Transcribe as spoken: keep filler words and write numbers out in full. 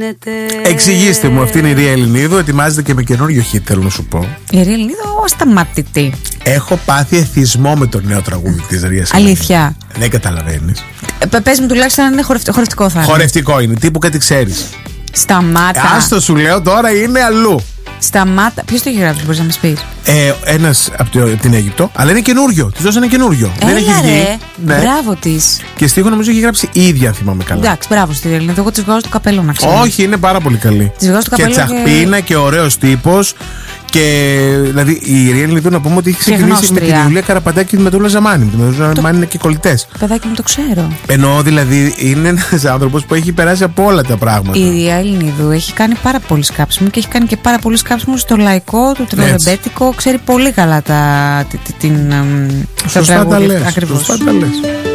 γίνεται. Εξηγήστε μου, αυτή είναι η Ρία Ελληνίδου. Ετοιμάζεται και με καινούριο hit, θέλω να σου πω. Η Ρία Ελληνίδου, ασταμάτητη. Έχω πάθει εθισμό με το νέο τραγούδι της Ρίας. Αλήθεια. Δεν καταλαβαίνεις. Ε, πες μου τουλάχιστον αν είναι χορευτικό, χορευτικό θα είναι. Χορευτικό είναι, τύπου κάτι ξέρεις. Σταμάτα. Άστο σου λέω τώρα, είναι αλλού. Σταμάτα. Ποιος το έχει γράψει, μπορείς να μας πεις? Ε, ένας από την Αίγυπτο, αλλά είναι καινούριο. Της δώσανε καινούριο. Έλα, δεν έχει βγει. Ρε. Ναι. Μπράβο της. Και στίχο νομίζω έχει γράψει η ίδια, αν θυμάμαι καλά. Εντάξει, μπράβο στη Ρία Ελληνίδου. Εγώ της βγάζω το καπέλο να ξέρω. Όχι, είναι πάρα πολύ καλή. Της βγάζω το Και καπέλο. τσαχπίνα και, και ωραίος τύπος. Και δηλαδή η Ρία Ελληνίδου, να πούμε ότι έχει ξεκινήσει με την Ιουλία Καραπαντάκη με τον Λαζαμάνι. Με τον Λαζαμάνι είναι και κολλητές. Παιδάκι μου, το ξέρω. Εννοώ δηλαδή είναι ένας άνθρωπος που έχει περάσει από όλα τα πράγματα. Η Ρία Ελληνίδου έχει κάνει πάρα πολύ σκάψιμο και έχει κάνει και πάρα πολύ σκάψιμο στο λαϊκό, το τρελομπέτικο. Ξέρει πολύ καλά τα, την, την, σωστά τα λες. Ακριβώς. Σωστά τα λες.